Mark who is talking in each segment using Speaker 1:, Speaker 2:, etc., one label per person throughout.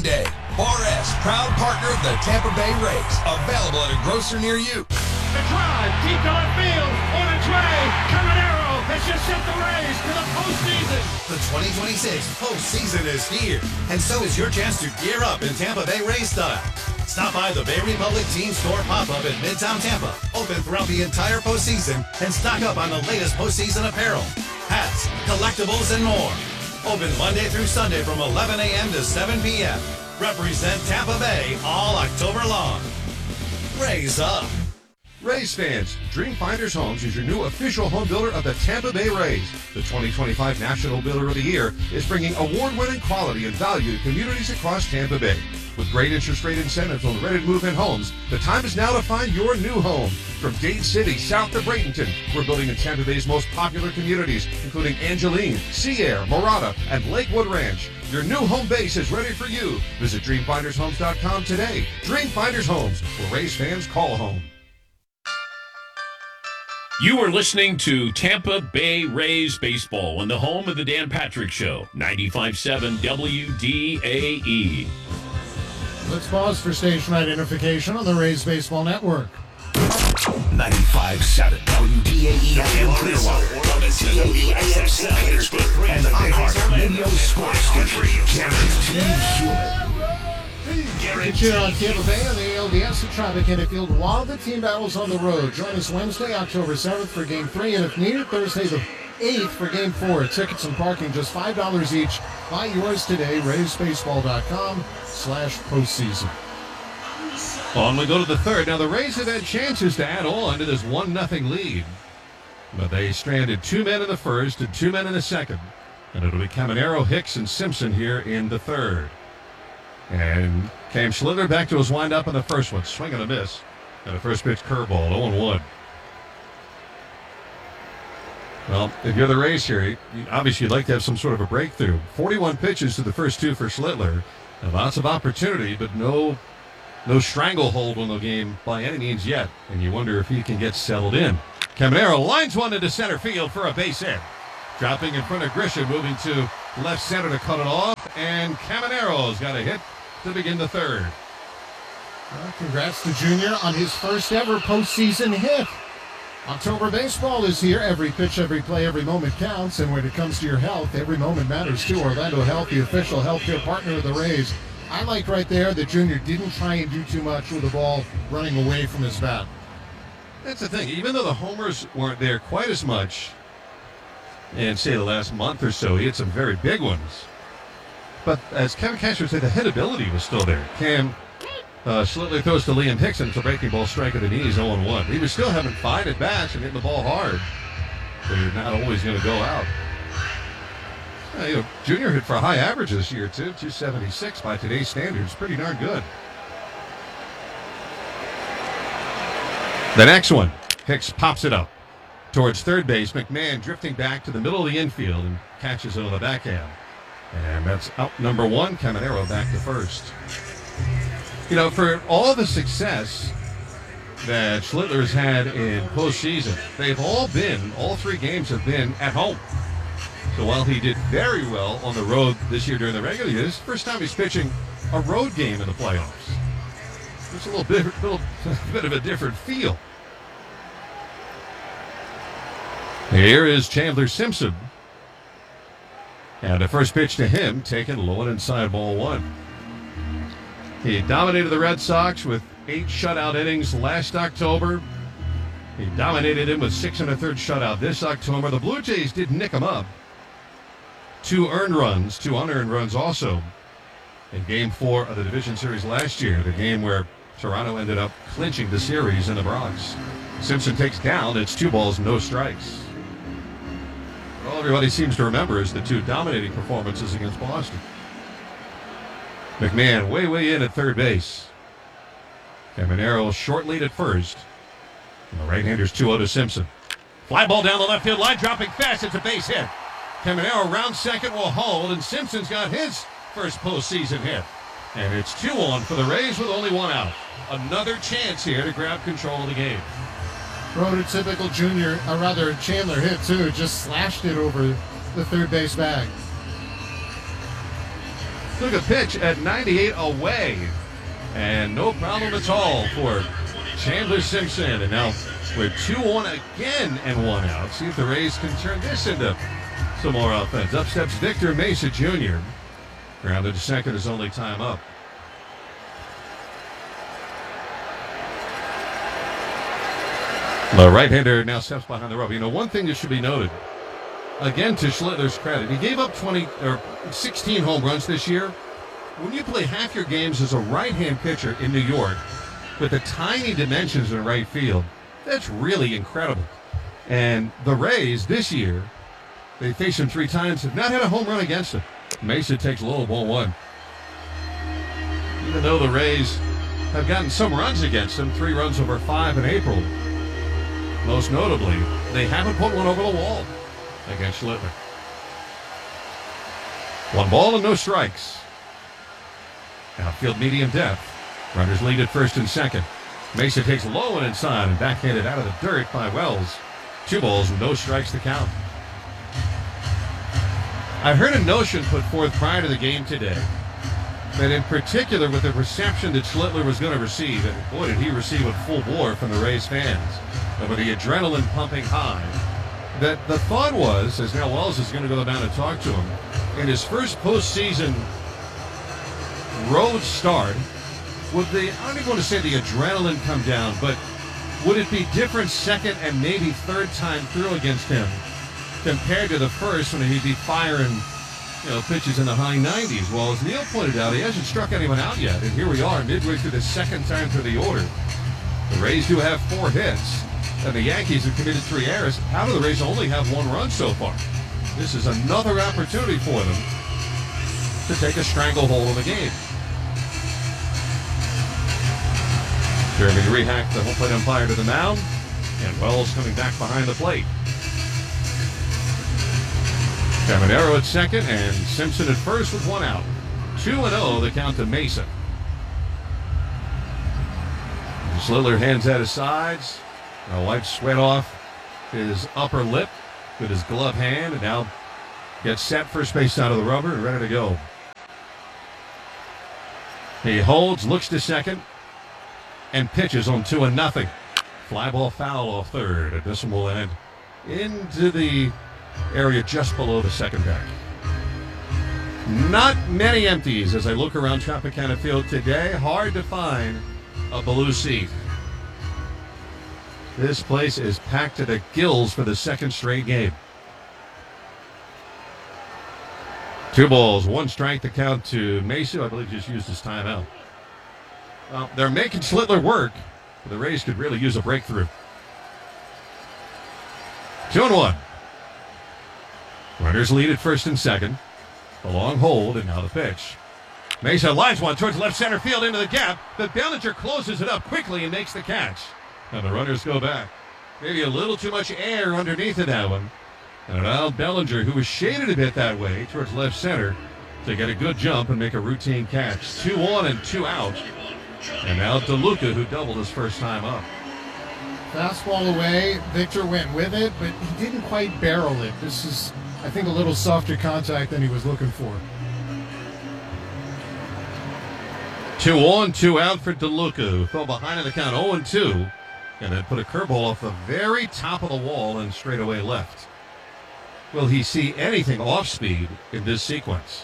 Speaker 1: Day. Bar S, proud partner of the Tampa Bay Rays. Available at a grocer near you.
Speaker 2: The drive, deep to left field, on a tray. Caminero has just sent the Rays to the postseason.
Speaker 3: The 2026 postseason is here, and so is your chance to gear up in Tampa Bay Rays style. Stop by the Bay Republic Team Store pop-up in Midtown Tampa, open throughout the entire postseason, and stock up on the latest postseason apparel, hats, collectibles, and more. Open Monday through Sunday from 11 a.m. to 7 p.m. Represent Tampa Bay all October long. Raise up.
Speaker 4: Rays fans, Dreamfinders Homes is your new official home builder of the Tampa Bay Rays. The 2025 National Builder of the Year is bringing award-winning quality and value to communities across Tampa Bay. With great interest rate incentives on ready-to-move-in homes, the time is now to find your new home. From Dade City, south to Bradenton, we're building in Tampa Bay's most popular communities, including Angeline, Sea Air, Morada, and Lakewood Ranch. Your new home base is ready for you. Visit DreamFindersHomes.com today. Dreamfinders Homes, where Rays fans call home.
Speaker 5: You are listening to Tampa Bay Rays Baseball on the home of the Dan Patrick Show, 95.7 WDAE.
Speaker 6: Let's pause for station identification on the Rays Baseball Network.
Speaker 7: 95.7 WDAE FM Clearwater, WDAE St. Petersburg, and the iHeartRadio Sports Station.
Speaker 6: Cheer on Tampa Bay on the ALDS at Tropicana Field while the team battles on the road. Join us Wednesday, October 7th for Game 3, and if needed, Thursday the 8th for Game 4. Tickets and parking just $5 each. Buy yours today, RaysBaseball.com/postseason.
Speaker 4: On we go to the third. Now, the Rays have had chances to add on to this 1-0 lead. But they stranded 2 men in the first and 2 men in the second. And it'll be Caminero, Hicks, and Simpson here in the third. And Cam Schlitter back to his windup in the first one. Swing and a miss. And a first pitch curveball, 0-1. Well, if you're the Rays here, obviously you'd like to have some sort of a breakthrough. 41 pitches to the first two for Schlitter. And lots of opportunity, but no stranglehold on the game by any means yet. And you wonder if he can get settled in. Caminero lines one into center field for a base hit. Dropping in front of Grisham, moving to left center to cut it off. And Caminero's got a hit to begin the third.
Speaker 6: Well, congrats to Junior on his first ever postseason hit. October baseball is here. Every pitch, every play, every moment counts. And when it comes to your health, every moment matters too. Orlando Health, the official healthcare partner of the Rays. I like right there that Junior didn't try and do too much with the ball running away from his bat.
Speaker 4: That's the thing. Even though the homers weren't there quite as much in, say, the last month or so, he had some very big ones. But as Kevin Castro would say, the hitability was still there. Schlitter throws to Liam Hickson. It's a breaking ball strike at the knees, 0-1. He was still having fine at bats and hitting the ball hard. But you're not always going to go out. Junior hit for a high average this year, too. 276 by today's standards. Pretty darn good. The next one, Hicks pops it up towards third base. McMahon drifting back to the middle of the infield and catches it on the backhand. And that's out number one. Caminero back to first. For all the success that Schlittler's had in postseason, all 3 games have been at home. So while he did very well on the road this year during the regular year, this is the first time he's pitching a road game in the playoffs. It's a little bit of a different feel. Here is Chandler Simpson. And the first pitch to him taken low and inside, ball 1. He dominated the Red Sox with 8 shutout innings last October. He dominated him with 6 1/3 shutout this October. The Blue Jays did nick him up. 2 earned runs, 2 unearned runs also in Game 4 of the Division Series last year, the game where Toronto ended up clinching the series in the Bronx. Simpson takes down. It's 2 balls, no strikes. All everybody seems to remember is the 2 dominating performances against Boston. McMahon way in at third base. Caminero short lead at first. And the right-hander's 2-0 to Simpson. Fly ball down the left field line, dropping fast. It's a base hit. Caminero round second will hold, and Simpson's got his first postseason hit. And it's 2-1 for the Rays with only 1 out. Another chance here to grab control of the game.
Speaker 6: Prototypical Chandler hit too. Just slashed it over the third base bag.
Speaker 4: Took a pitch at 98 away. And no problem at all for Chandler Simpson. And now we're 2-1 again and 1 out. See if the Rays can turn this into some more offense. Up steps Victor Mesa Jr. Grounded to second, his only time up. The right-hander now steps behind the rope. You know, one thing that should be noted, again, to Schlittler's credit, he gave up 16 home runs this year. When you play half your games as a right-hand pitcher in New York with the tiny dimensions in right field, that's really incredible. And the Rays this year, they faced him 3 times, have not had a home run against him. Mesa takes low, ball 1. Even though the Rays have gotten some runs against him, 3 runs over 5 in April. Most notably, they haven't put one over the wall against Schlittler. 1 ball and no strikes. Outfield medium depth. Runners lead at first and second. Mesa takes low and inside and backhanded out of the dirt by Wells. 2 balls and no strikes to count. I heard a notion put forth prior to the game today that in particular with the reception that Schlittler was going to receive, and boy did he receive it full bore from the Rays fans, and with the adrenaline pumping high, that the thought was, as now Wells is going to go down and talk to him, in his first postseason road start, would the, I don't even want to say the adrenaline come down, but would it be different second and maybe third time through against him compared to the first when he'd be firing, pitches in the high 90s? Well, as Neil pointed out, he hasn't struck anyone out yet, and here we are midway through the second time through the order. The Rays do have 4 hits, and the Yankees have committed 3 errors. How do the Rays only have 1 run so far? This is another opportunity for them to take a stranglehold on the game. Jeremy Rehack, the home plate umpire, to the mound, and Wells coming back behind the plate. Caminero at second, and Simpson at first with 1 out. 2-0 the count to Mesa. Schlittler hands at his sides. Now wipes sweat off his upper lip with his glove hand, and now gets set first base out of the rubber and ready to go. He holds, looks to second, and pitches on 2-0. Fly ball foul off third, and this one will end into the area just below the second deck. Not many empties as I look around Tropicana Field today. Hard to find a blue seat. This place is packed to the gills for the second straight game. 2 balls, 1 strike to count to Mesa. I believe just used his timeout. They're making Schlittler work, but the Rays could really use a breakthrough. 2-1. Runners lead at first and second. The long hold, and now the pitch. Mesa lines one towards left center field into the gap, but Bellinger closes it up quickly and makes the catch. And the runners go back. Maybe a little too much air underneath of that one. And allowed Bellinger, who was shaded a bit that way towards left center, to get a good jump and make a routine catch. 2-1 and 2 out. And now DeLuca, who doubled his first time up.
Speaker 6: Fastball away. Victor went with it, but he didn't quite barrel it. This is, I think, a little softer contact than he was looking for.
Speaker 4: 2-1, 2 out for DeLuca, who fell behind in the count 0-2, and then put a curveball off the very top of the wall and straight away left. Will he see anything off speed in this sequence?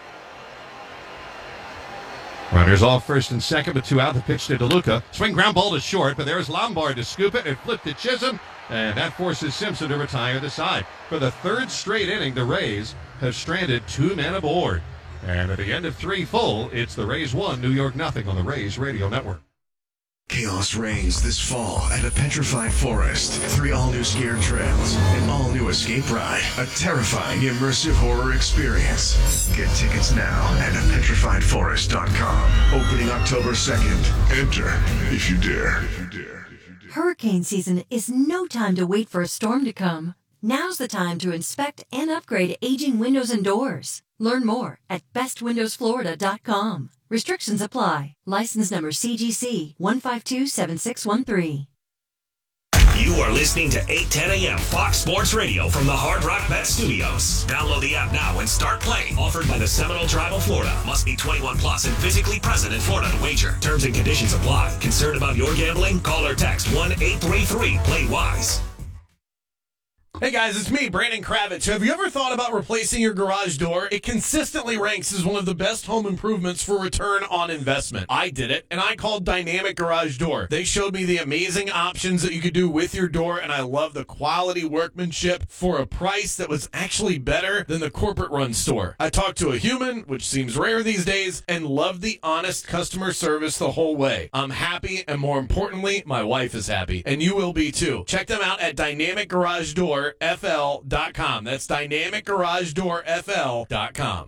Speaker 4: Runners off first and second, but 2 out. The pitch to DeLuca. Swing ground ball to short, but there's Lombard to scoop it and flip to Chisholm, and that forces Simpson to retire the side. For the 3rd straight inning, the Rays have stranded 2 men aboard. And at the end of 3 full, it's the Rays 1, New York 0 on the Rays Radio Network.
Speaker 7: Chaos reigns this fall at a petrified forest. 3 all-new scared trails, an all-new escape ride, a terrifying immersive horror experience. Get tickets now at petrifiedforest.com. Opening October 2nd. Enter if you dare.
Speaker 8: Hurricane season is no time to wait for a storm to come. Now's the time to inspect and upgrade aging windows and doors. Learn more at bestwindowsflorida.com. Restrictions apply. License number CGC 1527613.
Speaker 9: You are listening to 8:10 a.m. Fox Sports Radio from the Hard Rock Bet Studios. Download the app now and start playing. Offered by the Seminole Tribe of Florida. Must be 21 plus and physically present in Florida to wager. Terms and conditions apply. Concerned about your gambling? Call or text 1-833-PLAY-WISE.
Speaker 10: Hey guys, it's me, Brandon Kravitz. Have you ever thought about replacing your garage door? It consistently ranks as one of the best home improvements for return on investment. I did it, and I called Dynamic Garage Door. They showed me the amazing options that you could do with your door, and I love the quality workmanship for a price that was actually better than the corporate-run store. I talked to a human, which seems rare these days, and loved the honest customer service the whole way. I'm happy, and more importantly, my wife is happy, and you will be too. Check them out at dynamicgaragedoorfl.com. That's dynamicgaragedoorfl.com.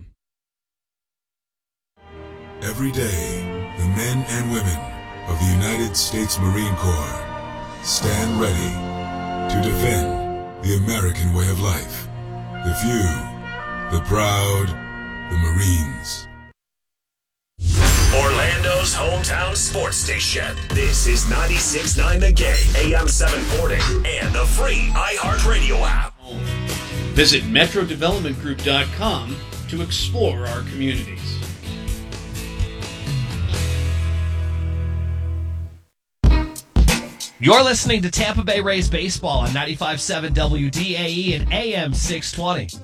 Speaker 11: Every day, the men and women of the United States Marine Corps stand ready to defend the American way of life. The few, the proud, the Marines.
Speaker 9: Orlando's hometown sports station. This is 96.9 The Game, AM 740, and the free iHeartRadio app.
Speaker 12: Visit MetroDevelopmentGroup.com to explore our communities.
Speaker 13: You're listening to Tampa Bay Rays Baseball on 95.7 WDAE and AM 620.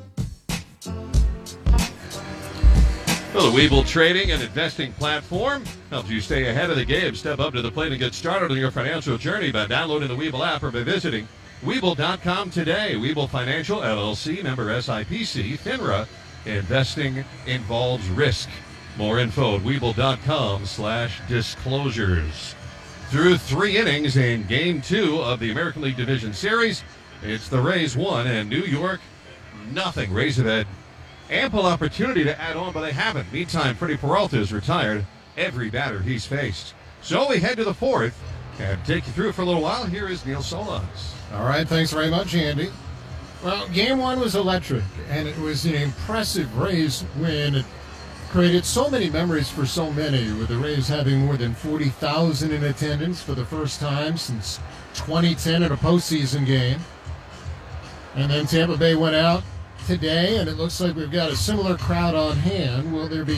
Speaker 4: Well, the Webull Trading and Investing platform helps you stay ahead of the game. Step up to the plate and get started on your financial journey by downloading the Webull app or by visiting Webull.com today. Webull Financial, LLC, member SIPC, FINRA. Investing involves risk. More info at Webull.com/disclosures. Through 3 innings in Game 2 of the American League Division Series, it's the Rays 1 and New York nothing. Rays have had ample opportunity to add on, but they haven't. Meantime, Freddie Peralta is retired every batter he's faced. So we head to the 4th and take you through it for a little while. Here is Neil Solondz.
Speaker 6: All right, thanks very much, Andy. Well, Game 1 was electric, and it was an impressive Rays win. It created so many memories for so many, with the Rays having more than 40,000 in attendance for the first time since 2010 in a postseason game. And then Tampa Bay went out today, and it looks like we've got a similar crowd on hand. Will there be